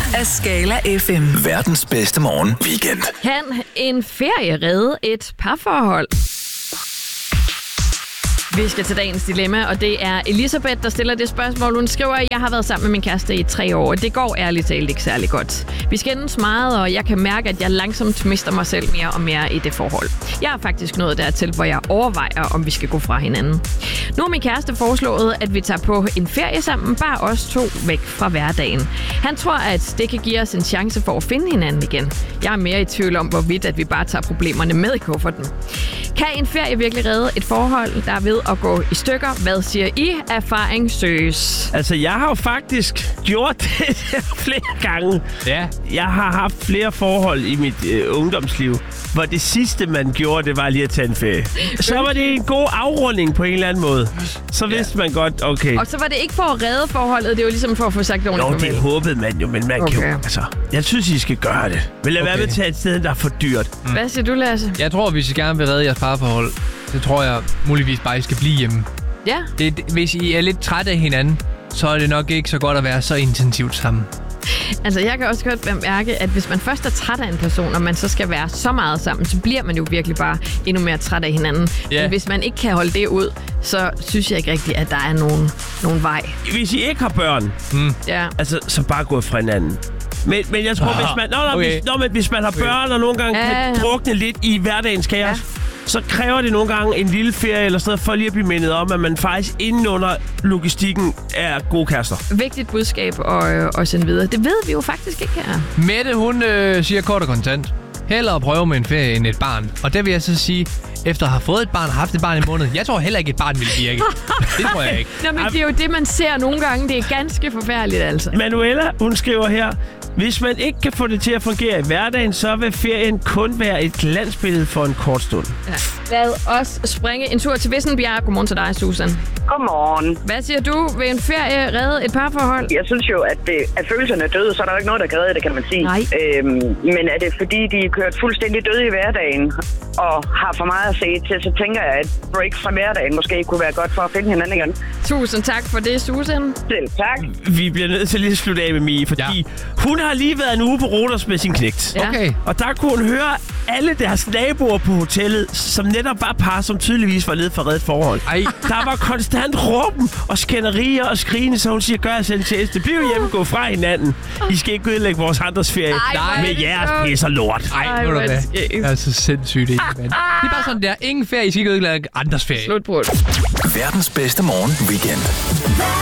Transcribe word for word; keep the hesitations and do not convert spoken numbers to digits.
af Skala F M. Verdens bedste morgen weekend. Kan en ferie redde et parforhold? Vi skal til dagens dilemma, og det er Elisabeth, der stiller det spørgsmål. Hun skriver, at jeg har været sammen med min kæreste i tre år. Det går ærligt talt ikke særlig godt. Vi skændes meget, og jeg kan mærke, at jeg langsomt mister mig selv mere og mere i det forhold. Jeg har faktisk nået dertil, hvor jeg overvejer, om vi skal gå fra hinanden. Nu har min kæreste foreslået, at vi tager på en ferie sammen, bare os to væk fra hverdagen. Han tror, at det kan give os en chance for at finde hinanden igen. Jeg er mere i tvivl om, hvorvidt at vi bare tager problemerne med i kufferten. Kan en ferie virkelig redde et forhold, der er ved at gå i stykker? Hvad siger I? Erfaring søges. Altså, jeg har jo faktisk gjort det flere gange. Ja. Jeg har haft flere forhold i mit øh, ungdomsliv, hvor det sidste, man gjorde, det var lige at tage en ferie. Så var det en god afrunding på en eller anden måde. Så vidste ja. man godt, okay. Og så var det ikke for at redde forholdet, det var ligesom for at få sagt ordentligt farvel. Jo, det håbede man jo, men man okay. kan jo... Altså, jeg synes, I skal gøre det. Men lad okay. være med at tage et sted, der er for dyrt. Mm. Hvad siger du, Lasse? Jeg tror, hvis I gerne vil redde jeres parforhold, så tror jeg muligvis bare, I skal blive hjemme. Ja. Det, hvis I er lidt trætte af hinanden, så er det nok ikke så godt at være så intensivt sammen. Altså, jeg kan også godt bemærke, at hvis man først er træt af en person, og man så skal være så meget sammen, så bliver man jo virkelig bare endnu mere træt af hinanden. Yeah. Men hvis man ikke kan holde det ud, så synes jeg ikke rigtigt, at der er nogen, nogen vej. Hvis I ikke har børn, mm. ja. altså, så bare gå fra hinanden. Men, men jeg tror, ah, hvis, man, nå, nå, okay. hvis, nå, men hvis man har børn, okay. og nogle gange ja. kan drukne lidt i hverdagens kaos, ja. så kræver det nogle gange en lille ferie eller sådan noget, for lige at blive mindet om, at man faktisk inden under logistikken er gode kærester. Vigtigt budskab at, at sende videre. Det ved vi jo faktisk ikke her. Mette, hun øh, siger kort og kontant. Hellere at prøve med en ferie end et barn. Og det vil jeg så sige, efter at have fået et barn og haft et barn i måneden, jeg tror heller ikke, et barn vil virke. Det tror jeg ikke. Nå, men det er jo det, man ser nogle gange. Det er ganske forfærdeligt, altså. Manuela, hun skriver her, hvis man ikke kan få det til at fungere i hverdagen, så vil ferien kun være et glansbillede for en kort stund. Ja. Lad os springe en tur til Vissenbjerg. Godmorgen til dig, Susan. Godmorgen. Hvad siger du? Vil en ferie redde et parforhold? Jeg synes jo, at, det, at følelserne er døde, så er der jo ikke noget, der kan redde det, kan man sige. Nej. Øhm, men er det fordi, de er kørt fuldstændig døde i hverdagen og har for meget at se til, så tænker jeg, at break fra hverdagen måske kunne være godt for at finde hinanden igen. Tusind tak for det, Susan. Selv tak. Vi bliver nødt til lige at slutte af med Mie, fordi ja. hun har lige været en uge på Roters med sin knægt. Ja. Okay. Og der kunne hun høre alle deres naboer på hotellet, som netop var par, som tydeligvis var nede for reddet forhold. Ej. Der var konstant råben og skænderier og skrigene, så hun siger, gør os en tjeneste. Bliv hjemme, gå fra hinanden. I skal ikke ødelægge vores andres ferie Ej, med jeres pisser lort. Ej, ved du hvad? Det er så sindssygt, ikke, mand? Det er bare sådan der. Ingen ferie, I skal ikke ødelægge andres ferie. Slutbrud. Verdens bedste morgen weekend.